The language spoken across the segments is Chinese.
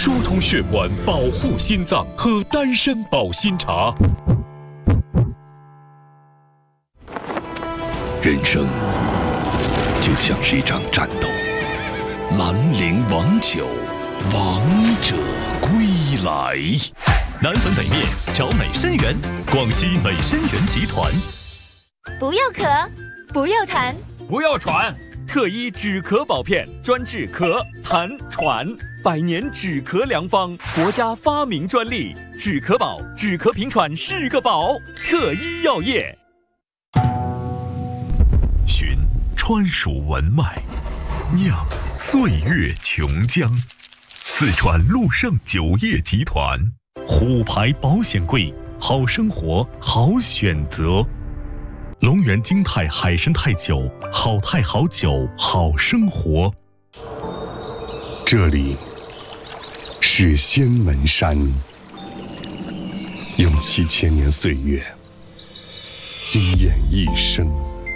疏通血管，保护心脏，喝丹参保心茶。 人生就像是一场战斗，兰陵王酒，王者归来。 南粉北面找美参园，广西美参园集团。 不要咳，不要痰， 不要喘，特医止咳保片，专治咳、痰、喘，100年止咳良方，国家发明专利，止咳宝，止咳平喘是个宝。特医药业。 寻川蜀文脉，酿岁月琼浆。四川陆盛酒业集团。虎牌保险柜，好生活好选择。龙源京泰海参泰酒，好泰好酒好生活。 这里是仙门山，用7000年岁月惊艳一生。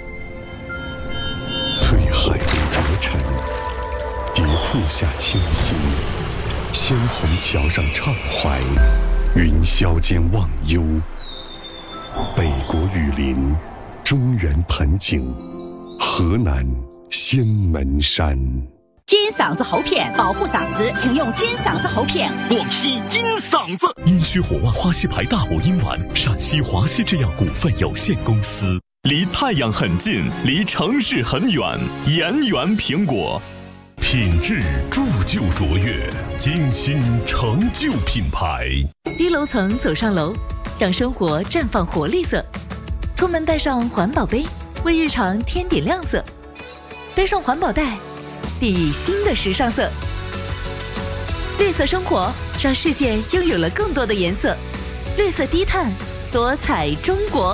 翠海中浊尘，蝶瀑下清新，鲜红桥上畅怀，云霄间忘忧。北国雨林，中原盆景，河南仙门山。 金嗓子喉片，保护嗓子，请用金嗓子喉片。 广西金嗓子阴虚火旺华西牌大补阴丸，陕西华西制药股份有限公司。离太阳很近，离城市很远，盐源苹果。品质铸就卓越，精心成就品牌。 低楼层走上楼，让生活绽放活力色。出门带上环保杯，为日常添点亮色。背上环保袋，砥砺新的时尚色。绿色生活，让世界拥有了更多的颜色。绿色低碳，多彩中国。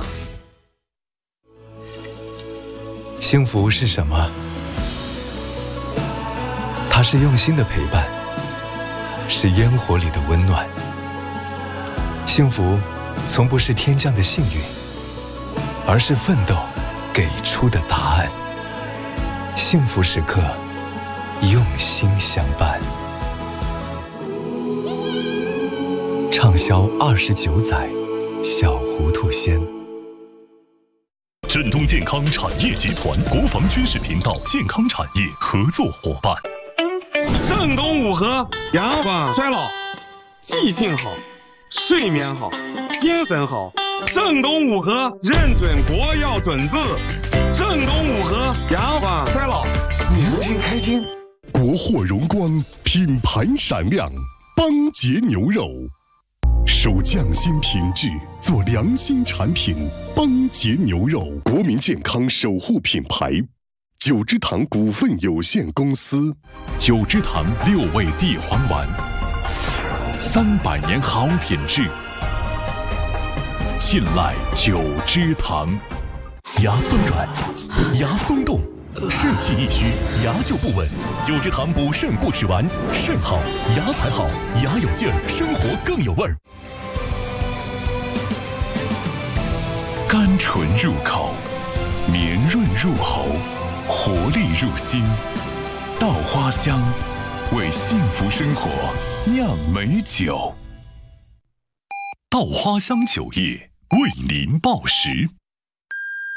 幸福是什么？它是用心的陪伴，是烟火里的温暖。幸福从不是天降的幸运，而是奋斗给出的答案。幸福时刻，用心相伴。畅销29载，小糊涂仙。 振东健康产业集团国防军事频道健康产业合作伙伴。 正东五和延缓衰老，记性好，睡眠好，精神好。正东五和认准国药准字，正东五和延缓衰老，年轻开心。 国货荣光，品牌闪亮，邦杰牛肉。守匠心品质，做良心产品。邦杰牛肉，国民健康守护品牌。九芝堂股份有限公司。 九芝堂6味地黄丸，300年好品质，信赖九芝堂。牙酸软，牙松动，肾气一虚，牙就不稳。九芝堂补肾固齿丸，肾好牙才好，牙有劲儿，生活更有味儿。甘醇入口，绵润入喉，活力入心。稻花香，为幸福生活酿美酒。稻花香酒业为您报时。